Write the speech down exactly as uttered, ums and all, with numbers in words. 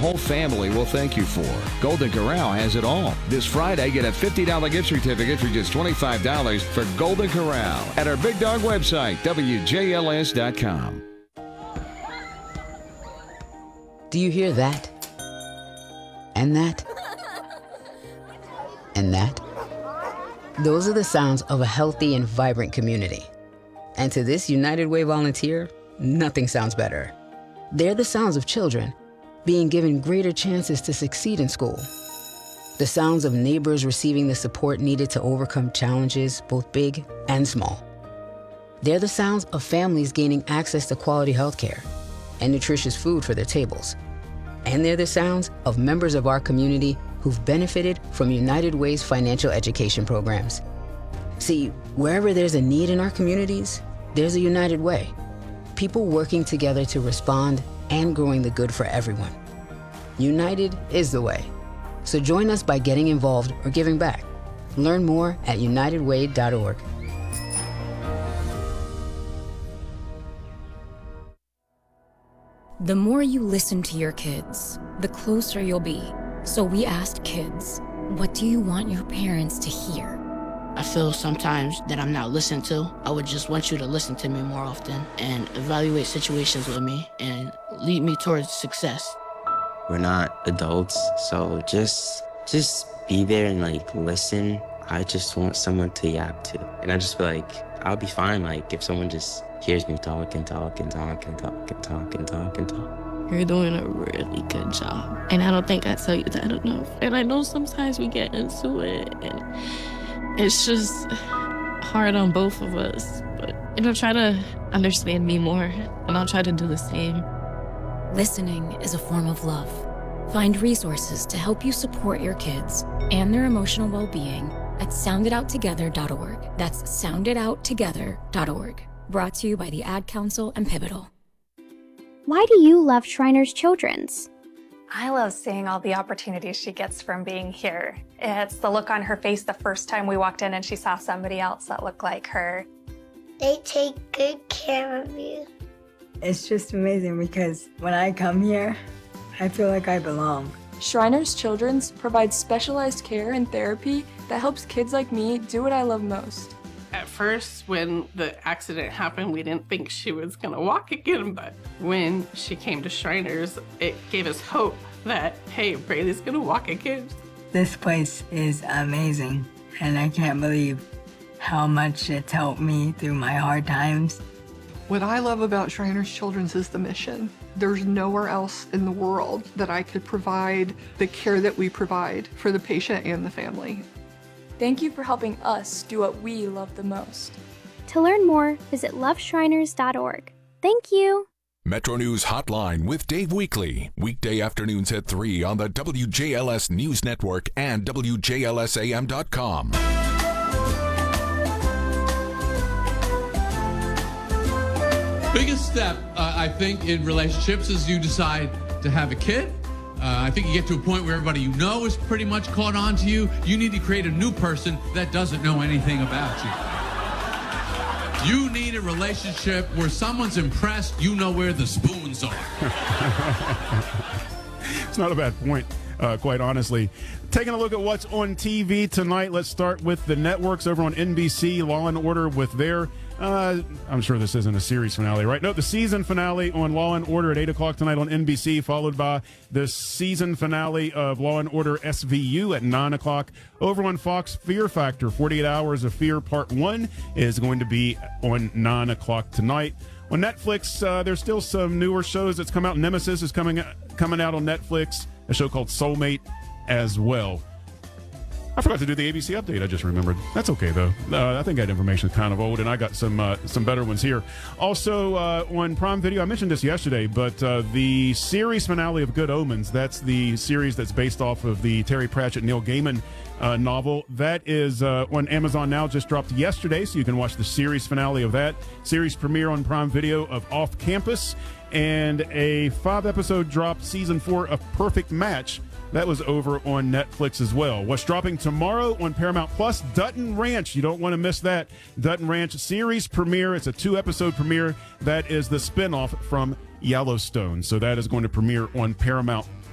whole family will thank you for. Golden Corral has it all. This Friday, get a fifty dollars gift certificate for just twenty-five dollars for Golden Corral at our Big Dog website, W J L S dot com. Do you hear that? And that? And that? Those are the sounds of a healthy and vibrant community. And to this United Way volunteer, nothing sounds better. They're the sounds of children being given greater chances to succeed in school. The sounds of neighbors receiving the support needed to overcome challenges, both big and small. They're the sounds of families gaining access to quality health care and nutritious food for their tables. And they're the sounds of members of our community who've benefited from United Way's financial education programs. See, wherever there's a need in our communities, there's a United Way. People working together to respond and growing the good for everyone. United is the way. So join us by getting involved or giving back. Learn more at united way dot org. The more you listen to your kids, the closer you'll be. So we asked kids, what do you want your parents to hear? I feel sometimes that I'm not listened to. I would just want you to listen to me more often and evaluate situations with me and lead me towards success. We're not adults, so just just be there and like listen. I just want someone to yap to. And I just feel like I'll be fine like if someone just hears me talk and talk and talk and talk and talk and talk and talk. You're doing a really good job. And I don't think I tell you that enough. And I know sometimes we get into it and it's just hard on both of us. But, you know, try to understand me more and I'll try to do the same. Listening is a form of love. Find resources to help you support your kids and their emotional well-being at sound it out together dot org. That's sound it out together dot org. Brought to you by the Ad Council and Pivotal. Why do you love Shriners Children's? I love seeing all the opportunities she gets from being here. It's the look on her face the first time we walked in and she saw somebody else that looked like her. They take good care of you. It's just amazing because when I come here, I feel like I belong. Shriners Children's provides specialized care and therapy that helps kids like me do what I love most. At first, when the accident happened, we didn't think she was gonna walk again, but when she came to Shriners, it gave us hope that, hey, Braylee's gonna walk again. This place is amazing, and I can't believe how much it's helped me through my hard times. What I love about Shriners Children's is the mission. There's nowhere else in the world that I could provide the care that we provide for the patient and the family. Thank you for helping us do what we love the most. To learn more, visit love shriners dot org. Thank you. Metro News Hotline with Dave Weekley. Weekday afternoons at three on the W J L S News Network and W J L S A M dot com. Biggest step, uh, I think, in relationships is you decide to have a kid. Uh, I think you get to a point where everybody you know is pretty much caught on to you. You need to create a new person that doesn't know anything about you. You need a relationship where someone's impressed, you know where the spoons are. It's not a bad point, uh, quite honestly. Taking a look at what's on T V tonight, let's start with the networks over on N B C, Law and Order with their... Uh, I'm sure this isn't a series finale, right? No, the season finale on Law and Order at eight o'clock tonight on N B C, followed by the season finale of Law and Order S V U at nine o'clock. Over on Fox, Fear Factor, forty-eight Hours of Fear Part one is going to be on nine o'clock tonight. On Netflix, uh, there's still some newer shows that's come out. Nemesis is coming, coming out on Netflix, a show called Soulmate as well. I forgot to do the A B C update. I just remembered. That's okay, though. Uh, I think that information is kind of old, and I got some uh, some better ones here. Also, uh, on Prime Video, I mentioned this yesterday, but uh, the series finale of Good Omens, that's the series that's based off of the Terry Pratchett, Neil Gaiman uh, novel. That is uh, on Amazon now, just dropped yesterday, so you can watch the series finale of that. Series premiere on Prime Video of Off Campus, and a five-episode drop, season four of Perfect Match. That was over on Netflix as well. What's dropping tomorrow on Paramount Plus? Dutton Ranch. You don't want to miss that. Dutton Ranch series premiere. It's a two-episode premiere. That is the spinoff from Yellowstone. So that is going to premiere on Paramount